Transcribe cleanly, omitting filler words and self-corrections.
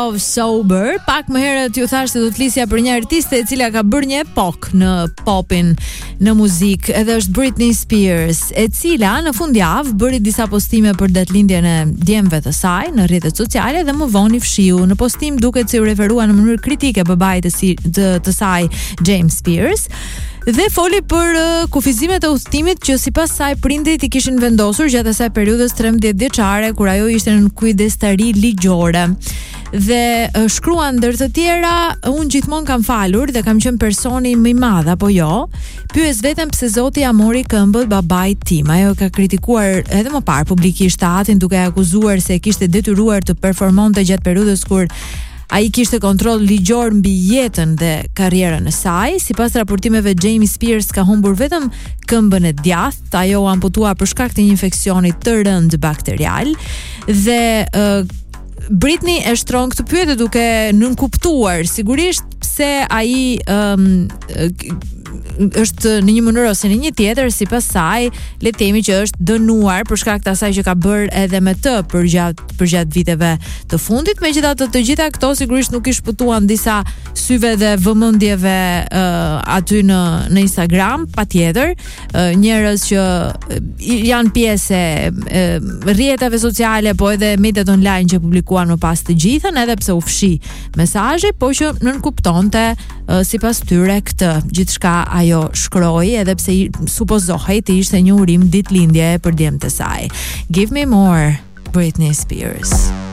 Love Sober. Pak më herët ju thashë se do të flisja për një artiste e cila ka bërë një epokë në popin, në muzikë, edhe është Britney Spears, e cila në fundjavë bëri disa postime për datëlindjen e djemve të saj në rrjetet sociale dhe më vonë i fshiu në postim duket se u referua në mënyrë kritike babait të saj James Spears. Dhe foli për kufizimet e udhëtimit që sipas saj prindrit i kishin vendosur gjatë asaj periudhës 13 vjeçare kur ajo ishte në kujdestari ligjore. Dhe shkruan ndër të tjera, unë gjithmonë kam falur dhe kam qenë personi më i madh apo jo. Pyes veten pse Zoti ja mori këmbët babait tim. Ajo ka kritikuar edhe më parë publikisht atin duke e akuzuar se e kishte detyruar të performonte gjatë periudhës kur ai kishte kontroll ligjor mbi jetën dhe karrierën e saj. Sipas raportimeve, Jamie Spears ka humbur vetëm këmbën e djathtë, ajo u amputua për shkak të një infeksioni të rënd bakterial dhe Britney e shtron këtë pyetje duke nënkuptuar sigurisht pse ai është në një mënyrë ose në një tjetër, sipas saj, le të themi që është dënuar për shkak të asaj që ka bërë edhe me të për gjatë viteve të fundit. Megjithatë, të gjitha këto sigurisht nuk i shpëtuan disa syve dhe vëmendjeve aty në Instagram, patjetër, njerëz që janë pjesë e rrjeteve sociale, po edhe mediat online që publikuan më pas të gjithën, edhe pse u fshi mesazhe, po që nënkuptonte sipas tyre këtë gjithçka ajo shkroi, edhe pse supozohej të ishte një urim ditëlindje për djemtë e saj. Give me more, Britney Spears.